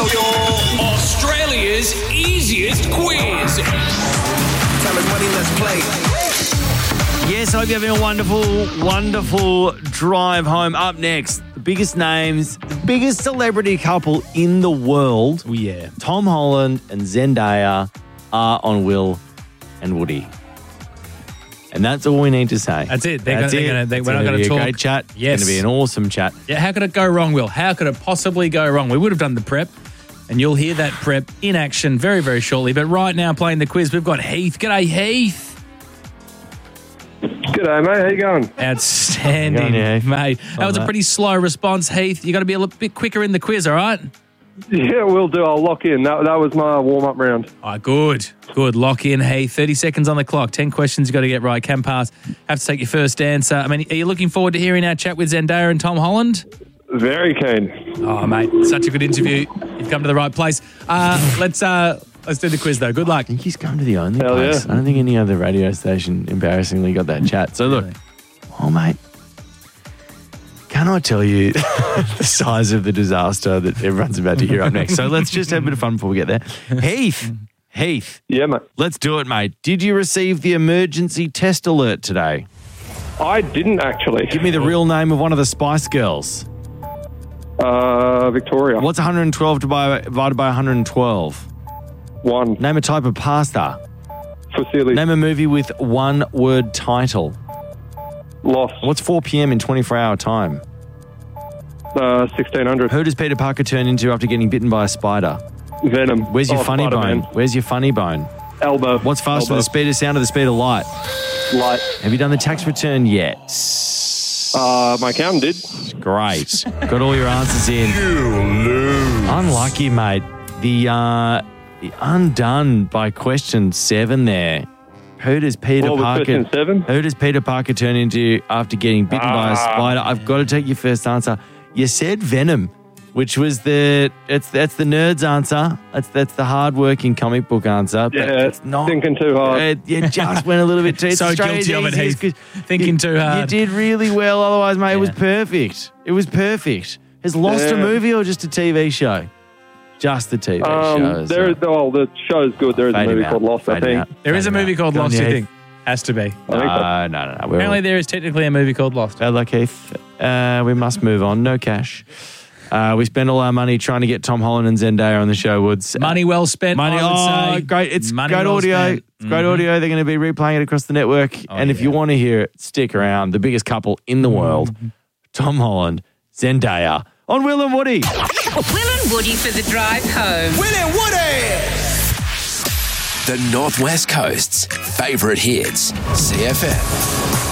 your Australia's easiest quiz. Time is money, let's play. Yes, I hope you're having a wonderful, wonderful drive home. Up next, the biggest names, the biggest celebrity couple in the world. Oh, yeah. Tom Holland and Zendaya are on Will and Woody. And that's all we need to say. That's it. We're not going to talk. Great chat. Yes. It's going to be an awesome chat. Yeah, how could it go wrong, Will? How could it possibly go wrong? We would have done the prep, and you'll hear that prep in action very, very shortly. But right now, playing the quiz, we've got Heath. G'day, Heath. G'day, mate. How you going? Outstanding, How you going, Heath? mate. That was a pretty slow response, Heath. You got to be a little bit quicker in the quiz, all right? Yeah, will do. I'll lock in. That was my warm-up round. All right, good. Lock in, Heath. 30 seconds on the clock. 10 questions you got to get right. Can pass. Have to take your first answer. I mean, are you looking forward to hearing our chat with Zendaya and Tom Holland? Very keen. Oh, mate, such a good interview. You've come to the right place. Let's do the quiz, though. Good luck. I think he's come to the only Hell place. yeah. I don't think any other radio station embarrassingly got that chat. So look, oh mate, can I tell you the size of the disaster that everyone's about to hear up next? So let's just have a bit of fun before we get there. Heath. Yeah, mate. Let's do it, mate. Did you receive the emergency test alert today? I didn't actually. Give me the real name of one of the Spice Girls. Victoria. What's 112 divided by 112? 1. Name a type of pasta. Fusilli. Name a movie with one word title. Lost. What's 4 p.m. in 24-hour time? 1600. Who does Peter Parker turn into after getting bitten by a spider? Venom. Where's your funny Spider-Man. bone? Where's your funny bone? Elbow. What's faster Elbow. than the speed of sound or the speed of light? Light. Have you done the tax return yet? My accountant did. Great. Got all your answers in. You lose. Unlucky, mate. The undone by question 7 there. Who does Peter What was Parker? question 7? Who does Peter Parker turn into after getting bitten by a spider? I've got to take your first answer. You said Venom, which was that's the nerd's answer. That's the hard-working comic book answer. But Yeah, it's not thinking too hard. you just went a little bit too. So guilty of it, Heath. Thinking too hard. You did really well. Otherwise, mate, it was Yeah. perfect. It was perfect. Has Lost a Yeah. movie or just a TV show? Just the TV show. The show's good. There is a Fade movie him called out. Lost, I Fade him think. out. There is a Fade him movie out. called Go on, Lost, you Heath. think? Has to be. I think so. No. Apparently there is technically a movie called Lost. Bad luck, Heath. We must move on. No cash. We spend all our money trying to get Tom Holland and Zendaya on the show, Woods. Money well spent, Money, I would say. great. It's Money great well audio. spent. It's great audio. They're going to be replaying it across the network. And if you want to hear it, stick around. The biggest couple in the world, Tom Holland, Zendaya, on Will and Woody. Will and Woody for the drive home. Will and Woody! The Northwest Coast's favourite hits. CFM.